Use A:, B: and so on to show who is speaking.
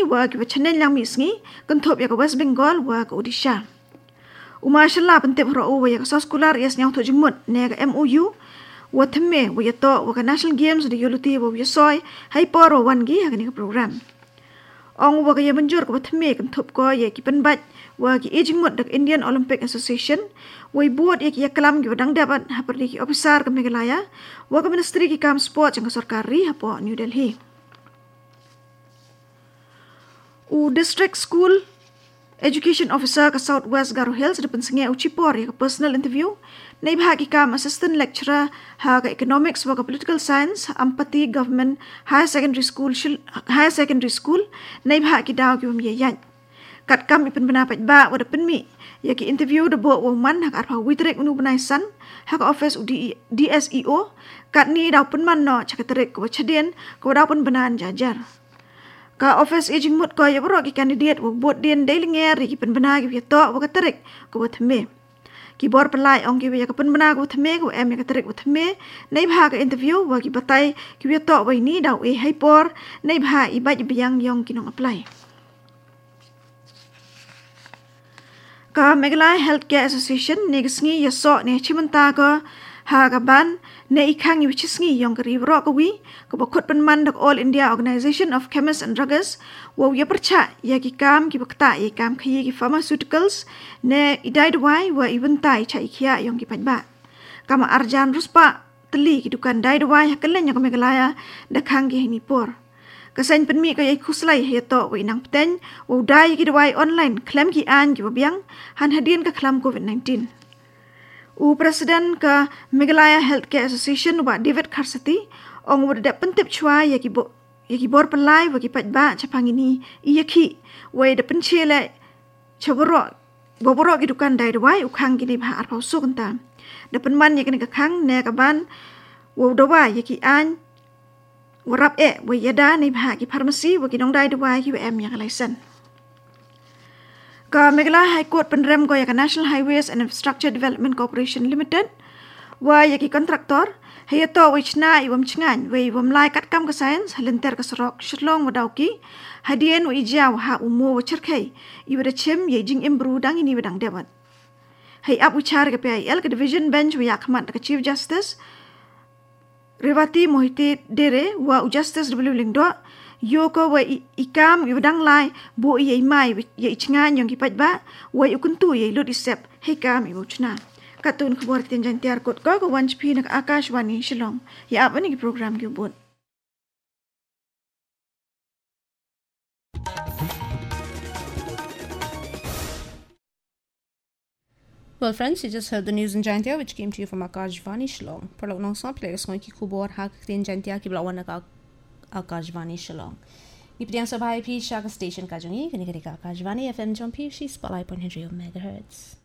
A: wa ki channel lang mi sngi kan thop ya ka West Bengal wa ka Odisha umashallah pente bro wa ya ka scholar yes nyang to jimut ne ka MOU wa themme wa ya to wa ka national games de yoluti wa ya soy hai por wa wan gi ha ni ka program ong wa ka ya banjur ka themme kan thop ko ya ki penbat wa ki ejimut dak Indian Olympic Association wa board ya ki ya kalam gi wadang dapat ha perdi ki officer ka Meghalaya wa ka ministry ki kam sport jang sarkari ha po New Delhi district school education officer ka Southwest Garo Hills depan sengai uchipor ya ka personal interview nei bahagi kam assistant lecturer ha ka economics wa ka political science Ampati government higher secondary school nei bahagi daw ki mi yan kat kam ipen benapat ba wa depan mi ya ki interview de bo man ha ka arpa witrek unu benai san ha ka office DSEO kat ni daw pun man no chakatrek ko chadien ko daw pun benan jajar ka office aging mut ko ya bro ki candidate wo bot dien daily nger ki pen bena ki to wo ka terek ko thme ki bor pelai ong ki ya ka pen bena ko thme ko em ya ka terek wo thme nei bha ka interview wo ki batai ki to wo ni daw e hai por nei bha i ba yang yong ki nong apply ka Meghalaya Healthcare Association ne gisngi ya so ne chimanta ko ha ka ban ne ikhang yu chisngi yong kari ro ko wi ko bakot penman dak All India Organization of Chemists and Druggers wo ya percha ya ki kam ki bakta ya kam khi ki pharmaceuticals ne idai dwai wa ibentai cha ikhia yong ki pajba kama arjan ruspa teli ki dukan dai dwai hakalen ya ko Meghalaya dakhang ki ni por kasan penmi ka yai khuslai he to wi nang pten wo dai ki dwai online klem ki an ki babiang han hadin ka khlam COVID-19 Presiden ke Meghalaya Healthcare Association wa David Kharsati ong wada pentip chua ya ki bor pelai wa ki pajba chapang ini iya ki wa da penchele chaboro boboro ki dukan dai dwai ukhang ki ni bha arpau su kanta da penman ya ki ka khang ne ka ban wa dawa ya ki an warap wa yada ni bha ki pharmacy wa ki dong dai dwai ki em ya license ka Meghalaya High Court penrem ko ya ka National Highways and Infrastructure Development Corporation Limited wa ya ki kontraktor he to wichna iwam chingan we iwam lai kat kam ka science halenter ka sorok shlong wadau ki hadien wa ijaw ha umo wa cherkai iwada chem ye jing imbru dang ini wadang dewan hey ap wichar ka PIL ka division bench wa yakmat ka Chief Justice Revati Mohiti Dere wa Justice W Lingdo Yoko wa ikam iwadang lai bo ye mai ye chingan yong kipat ba wa ukuntu ye lut isep he kam ibuchna katun khobor tin jan tiar kot ko wanch phi nak Akashwani Shillong ya apani ki program ki bot
B: Well, friends, you just heard the news in Jantia, which came to you from Akashvani Shillong. For long non stop players going ki khobor hak tin Jantia ki blawan ka Akashvani Shillong. Ipidiang sabay pi siya ka station ka jungi kani ka Akashvani FM Jompi si Spotlight 100 MHz.